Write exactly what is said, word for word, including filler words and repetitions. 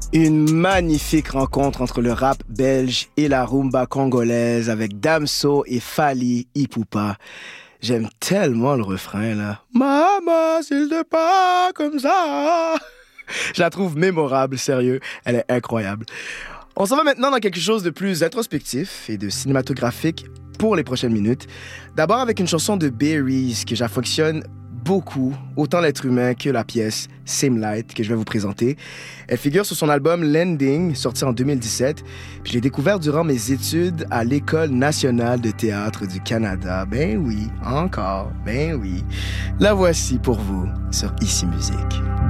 Une magnifique rencontre entre le rap belge et la rumba congolaise avec Damso et Fally Ipupa. J'aime tellement le refrain, là. Maman, s'il te plaît, comme ça. Je la trouve mémorable, sérieux. Elle est incroyable. On s'en va maintenant dans quelque chose de plus introspectif et de cinématographique pour les prochaines minutes. D'abord avec une chanson de Berries que j'affectionne beaucoup, autant l'être humain que la pièce Same Light que je vais vous présenter. Elle figure sur son album Landing, sorti en deux mille dix-sept. Puis je l'ai découvert durant mes études à l'École nationale de théâtre du Canada. Ben oui, encore, ben oui. La voici pour vous sur Ici Musique.